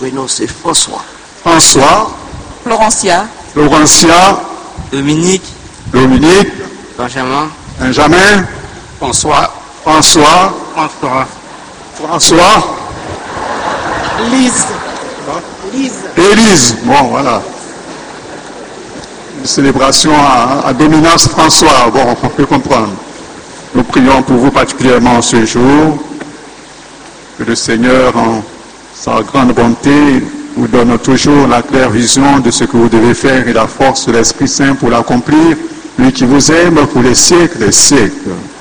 prénom c'est François. François. Florencia. Laurentia. Dominique. Dominique. Benjamin. Benjamin. François. François. François. François. Lise. Lise. Élise. Bon, voilà. Une célébration à dominance François. Bon, on peut comprendre. Nous prions pour vous particulièrement ce jour. Que le Seigneur, en sa grande bonté, vous donne toujours la claire vision de ce que vous devez faire et la force de l'Esprit Saint pour l'accomplir. Lui qui vous aime pour les siècles des siècles.